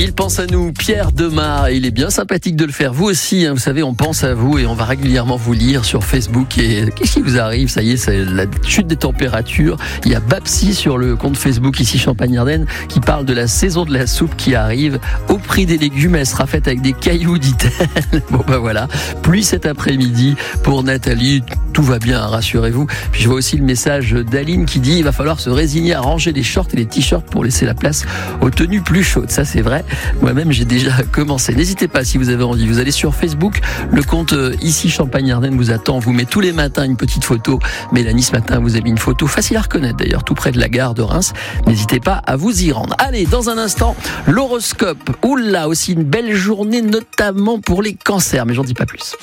Il pense à nous, Pierre Demar, et il est bien sympathique de le faire. Vous aussi, vous savez, on pense à vous et on va régulièrement vous lire sur Facebook. Et qu'est-ce qui vous arrive ? Ça y est, c'est la chute des températures. Il y a Babsi sur le compte Facebook ici Champagne-Ardenne qui parle de la saison de la soupe qui arrive. Au prix des légumes, elle sera faite avec des cailloux, dit-elle. Bon ben voilà, pluie cet après-midi pour Nathalie. Tout va bien, rassurez-vous. Puis je vois aussi le message d'Aline qui dit il va falloir se résigner à ranger les shorts et les t-shirts pour laisser la place aux tenues plus chaudes. Ça c'est vrai. Moi-même j'ai déjà commencé. N'hésitez pas si vous avez envie. Vous allez sur Facebook. Le compte ici Champagne-Ardenne vous attend. On vous met tous les matins une petite photo. Mélanie ce matin vous a mis une photo facile à reconnaître d'ailleurs, tout près de la gare de Reims. N'hésitez pas à vous y rendre. Allez, dans un instant, l'horoscope. Oula, aussi une belle journée notamment pour les cancers. Mais j'en dis pas plus.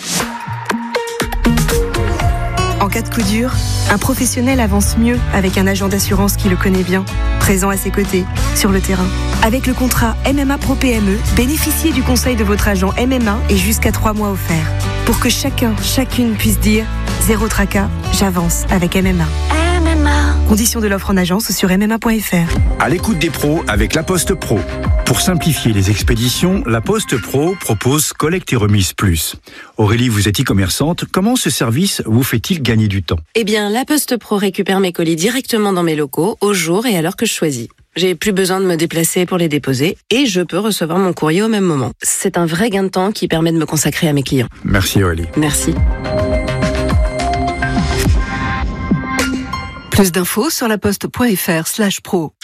En cas de coup dur, un professionnel avance mieux avec un agent d'assurance qui le connaît bien, présent à ses côtés, sur le terrain. Avec le contrat MMA Pro PME, bénéficiez du conseil de votre agent MMA et jusqu'à 3 mois offerts. Pour que chacune puisse dire « Zéro tracas, j'avance avec MMA ». Conditions de l'offre en agence sur mma.fr. À l'écoute des pros avec La Poste Pro. Pour simplifier les expéditions, La Poste Pro propose collecte et remise plus. Aurélie, vous êtes e-commerçante. Comment ce service vous fait-il gagner du temps ? Eh bien, La Poste Pro récupère mes colis directement dans mes locaux, au jour et à l'heure que je choisis. J'ai plus besoin de me déplacer pour les déposer et je peux recevoir mon courrier au même moment. C'est un vrai gain de temps qui permet de me consacrer à mes clients. Merci Aurélie. Merci. Plus d'infos sur laposte.fr/pro.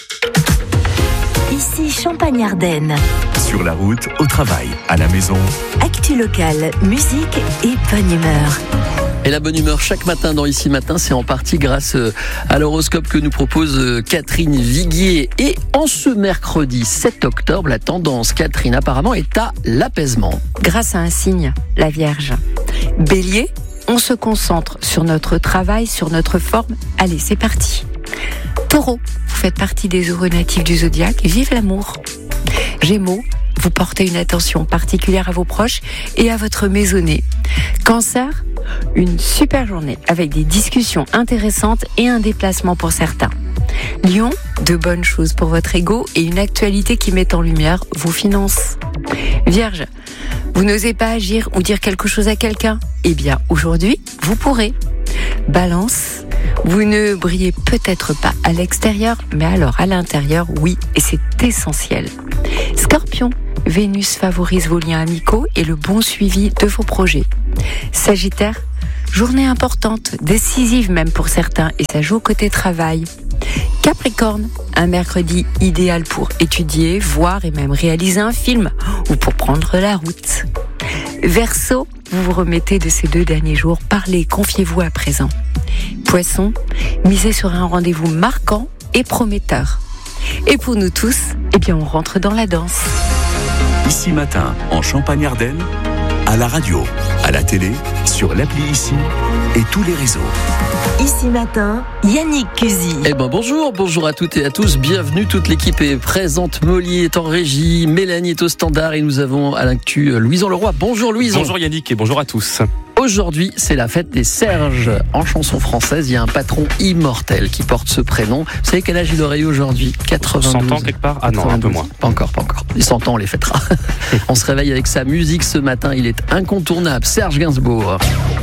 Ici Champagne-Ardenne. Sur la route, au travail, à la maison. Actu locale, musique et bonne humeur. Et la bonne humeur chaque matin dans Ici Matin, c'est en partie grâce à l'horoscope que nous propose Catherine Viguier. Et en ce mercredi 7 octobre, la tendance, Catherine, apparemment, est à l'apaisement. Grâce à un signe, la Vierge. Bélier, on se concentre sur notre travail, sur notre forme. Allez, c'est parti. Taureau, vous faites partie des heureux natifs du zodiaque. Vive l'amour. Gémeaux, vous portez une attention particulière à vos proches et à votre maisonnée. Cancer, une super journée avec des discussions intéressantes et un déplacement pour certains. Lion, de bonnes choses pour votre ego et une actualité qui met en lumière vos finances. Vierge, vous n'osez pas agir ou dire quelque chose à quelqu'un ? Eh bien, aujourd'hui, vous pourrez. Balance, vous ne brillez peut-être pas à l'extérieur, mais alors à l'intérieur, oui, et c'est essentiel. Scorpion, Vénus favorise vos liens amicaux et le bon suivi de vos projets. Sagittaire, journée importante, décisive même pour certains, et ça joue côté travail. Capricorne, un mercredi idéal pour étudier, voir et même réaliser un film ou pour prendre la route. Verseau, vous vous remettez de ces 2 derniers jours, parlez, confiez-vous à présent. Poisson, misez sur un rendez-vous marquant et prometteur. Et pour nous tous, eh bien on rentre dans la danse. Ici Matin, en Champagne-Ardenne, à la radio, à la télé, sur l'appli Ici et tous les réseaux. Ici Matin, Yannick Cusy. Eh ben bonjour à toutes et à tous, bienvenue, toute l'équipe est présente, Molly est en régie, Mélanie est au standard et nous avons à l'actu Louison Leroy. Bonjour Louison. Bonjour Yannick et bonjour à tous. Aujourd'hui, c'est la fête des Serges. En chanson française, il y a un patron immortel qui porte ce prénom. Vous savez quel âge il aurait eu aujourd'hui ? 92. 100 ans quelque part ? Ah non, 92. Un peu moins. Pas encore. Les 100 ans, on les fêtera. On se réveille avec sa musique ce matin, il est incontournable. Serge Gainsbourg.